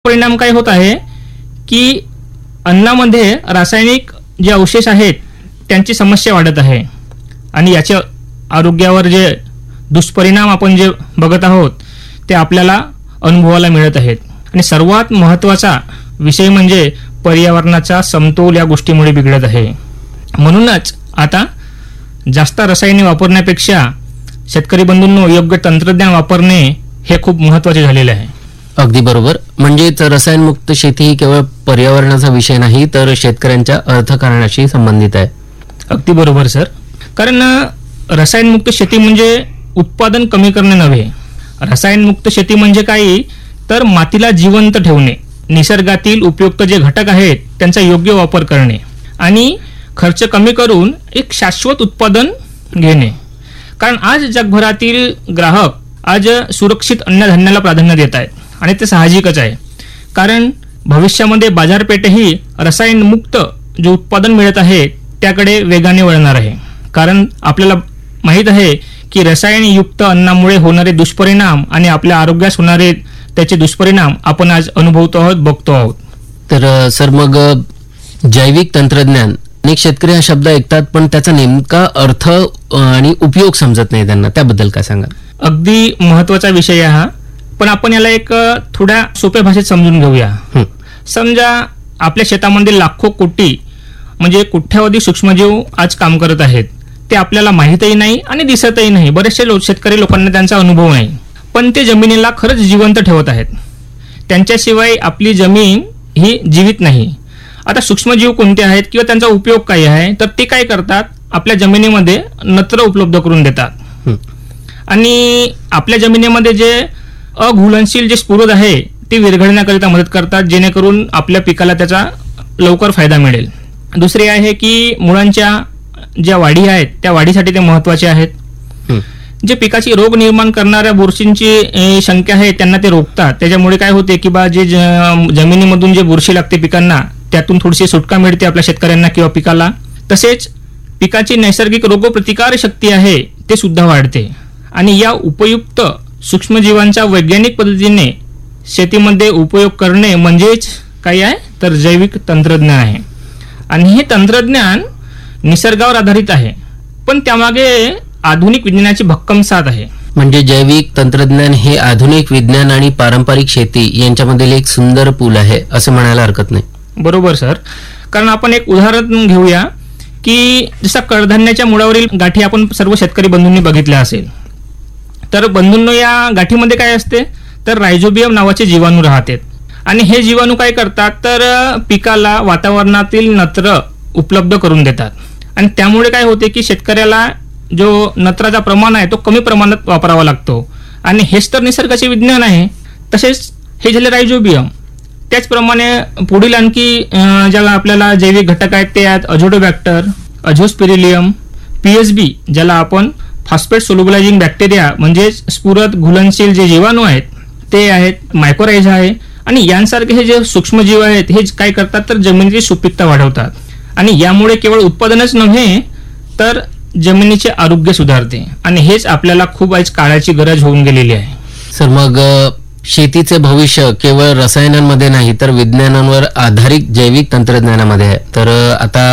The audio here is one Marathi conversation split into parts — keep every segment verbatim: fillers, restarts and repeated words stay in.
परिणाम काय होत आहे की अन्नामध्ये रासायनिक जे अवशेष आहेत त्यांची समस्या वाढत आहे आणि याच्या आरोग्यावर जे दुष्परिणाम आपण जे बघत आहोत ते आपल्याला अनुभवायला मिळत आहेत. आणि सर्वात महत्त्वाचा विषय म्हणजे पर्यावरणाचा समतोल या गोष्टीमुळे बिघडत आहे. म्हणूनच आता जास्त रसायने वापरण्यापेक्षा शेतकरी बंधूंनो योग्य तंत्रज्ञान वापरणे हे खूप महत्त्वाचे झालेले आहे. अगदी बरोबर. म्हणजेच रसायनमुक्त शेती ही केवळ पर्यावरणाचा विषय नाही तर शेतकऱ्यांच्या अर्थकारणाशी संबंधित आहे. अगदी बरोबर सर. कारण रसायनमुक्त शेती म्हणजे उत्पादन कमी करणे नव्हे. रसायनमुक्त शेती म्हणजे काय तर मातीला जिवंत ठेवणे, निसर्गातील उपयुक्त जे घटक आहेत त्यांचा योग्य वापर करणे आणि खर्च कमी करून एक शाश्वत उत्पादन घेणे. कारण आज जगभरातील ग्राहक आज सुरक्षित अन्नधान्याला प्राधान्य देत आहेत आणि ते साहजिकच आहे. कारण भविष्यामध्ये बाजारपेठही रसायनमुक्त जे उत्पादन मिळत आहे त्याकडे वेगाने वळणार आहे. कारण आपल्याला माहीत आहे की रसायनयुक्त अन्नामुळे होणारे दुष्परिणाम आणि आपल्या आरोग्यास होणारे त्याचे दुष्परिणाम आपण आज अनुभवतो आहोत, बघतो आहोत. तर सर मग जैविक तंत्रज्ञान, अनेक शेतकरी हा शब्द ऐकतात पण त्याचा नेमका अर्थ आणि उपयोग समजत नाही त्यांना, त्याबद्दल काय सांगा? अगदी महत्त्वाचा विषय आहे हा. पण आपण याला एक थोड्या सोप्या भाषेत समजून घेऊया. समजा आपल्या शेतामध्ये लाखो कोटी म्हणजे कोट्यावधी सूक्ष्मजीव आज काम करत आहेत. ते आपल्याला माहीतही नाही आणि दिसतही नाही. बरेचसे लोक शेतकरी लोकांना त्यांचा अनुभव नाही, पण ते जमिनीला खरंच जिवंत ठेवत आहेत. त्यांच्याशिवाय आपली जमीन ही जीवित नाही. आता सूक्ष्मजीव कोणते आहेत किंवा त्यांचा उपयोग काय आहे तर ते काय करतात, आपल्या जमिनीमध्ये नत्र उपलब्ध करून देतात आणि आपल्या जमिनीमध्ये जे अघुलनशील जे स्फुरद आहे ते विरघळण्याकरिता मदत करतात, जेणेकरून आपल्या पिकाला त्याचा लवकर फायदा मिळेल. दुसरे आहे की मुळांच्या ज्या वाढी आहेत त्या वाढीसाठी ते महत्त्वाचे आहेत. जे पिकाची रोग निर्माण करणाऱ्या बुरशींची शंका आहे त्यांना ते रोखतात. त्याच्यामुळे काय होते की बा जे जमिनीमधून जे बुरशी लागते पिकांना त्यातून थोडीशी सुटका मिळते आपल्या शेतकऱ्यांना किंवा पिकाला. तसेच पिकाची नैसर्गिक रोगप्रतिकार शक्ती आहे ते सुद्धा वाढते. आणि या उपयुक्त सूक्ष्मजीवांचा वैज्ञानिक पद्धतीने शेतीमध्ये उपयोग करणे म्हणजेच काय आहे तर जैविक तंत्रज्ञान आहे. आणि हे तंत्रज्ञान निसर्गावर आधारित आहे पण त्यामागे आधुनिक विज्ञानाची भक्कम साथ आहे. म्हणजे जैविक तंत्रज्ञान हे आधुनिक विज्ञान आणि पारंपरिक शेती यांच्यामधील एक सुंदर पूल आहे असं म्हणायला हरकत नाही. बरोबर सर. कारण आपण एक उदाहरण घेऊया की जसा कडधान्याच्या मुळावरील गाठी आपण सर्व शेतकरी बंधूंनी बघितल्या असेल. तर बंधूंनो या गाठीमध्ये काय असते तर रायझोबियम नावाचे जीवाणू राहतात. आणि हे जीवाणू काय करतात तर पिकाला वातावरणातील नत्र उपलब्ध करून देतात. आणि त्यामुळे काय होते की शेतकऱ्याला जो नत्राचा प्रमाण आहे तो कमी प्रमाणात वापरावा लागतो. आणि हेच तर निसर्गाचे विज्ञान आहे. तसेच हे झाले रायझोबियम. त्याचप्रमाणे पुढील आणखी ज्या आपल्याला जैविक घटक आहेत ते आहेत अझोडोबॅक्टर, अझोस्पिरिलियम, पीएसबी ज्याला आपण फॉस्फेट सोल्युबलायझिंग बॅक्टेरिया म्हणजे स्फुरद घुलनशील जे जीवाणू आहेत ते आहेत, मायकोरायझा आहे. आणि यांसारखे हे जे सूक्ष्मजीव आहेत हे काय करतात तर जमिनीची सुपीकता वाढवतात. आणि यामुळे केवळ उत्पादनच नव्हे तर जमिनीचे आरोग्य सुधारते. आणि हेच आपल्याला खूप आज काळाची गरज होऊन गेलेली आहे. सर मग शेतीचे भविष्य केवळ रसायनांमध्ये नाही तर विज्ञानांवर आधारित जैविक तंत्रज्ञानामध्ये आहे. तर आता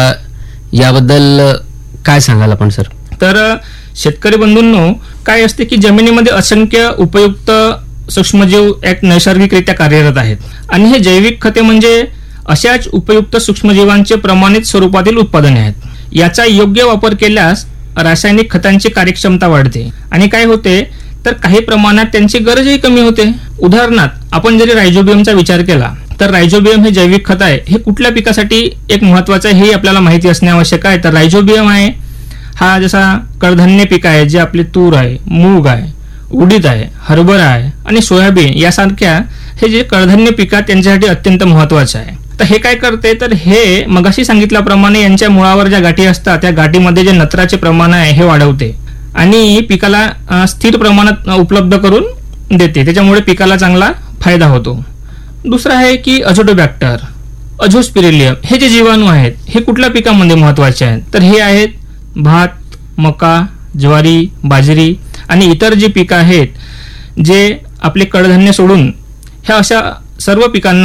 याबद्दल काय सांगाल आपण सर? तर शेतकरी बंधूंनो काय असते की जमिनीमध्ये असंख्य उपयुक्त सूक्ष्मजीव एक नैसर्गिकरित्या कार्यरत आहेत. आणि हे जैविक खते म्हणजे अशाच उपयुक्त सूक्ष्मजीवांचे प्रमाणित स्वरूपातील उत्पादने आहेत. याचा योग्य वापर केल्यास रासायनिक खतांची कार्यक्षमता वाढते आणि काय होते तर काही प्रमाणात त्यांची गरजही कमी होते. उदाहरणार्थ आपण जरी रायझोबियमचा विचार केला तर रायझोबियम हे जैविक खत आहे. हे कुठल्या पिकासाठी एक महत्त्वाचं आहे हे आपल्याला माहिती असणे आवश्यक आहे. तर रायझोबियम आहे हा जसा कडधान्य पीक आहे जे आपले तूर आहे, मूग आहे, उडीद आहे, हरभरा आहे आणि सोयाबीन यासारख्या हे जे कडधान्य पिकात त्यांच्यासाठी अत्यंत महत्त्वाचं आहे. तर हे काय करते तर हे मगाशी सांगितल्याप्रमाणे यांच्या मुळावर ज्या गाठी असतात त्या गाठीमध्ये जे नत्राचे प्रमाण आहे हे वाढवते आणि पिकाला स्थिर प्रमाणात उपलब्ध करून देते. त्याच्यामुळे पिकाला चांगला फायदा होतो. दुसरं आहे की अझोडोबॅक्टर, अझोस्पिरिलियम हे जे जीवाणू आहेत हे कुठल्या पिकामध्ये महत्त्वाचे आहेत तर हे आहेत भात, मका, ज्वारी, बाजरी आणि इतर जी पिकं आहेत जे आपले कडधान्य सोडून ह्या अशा सर्व पिकांना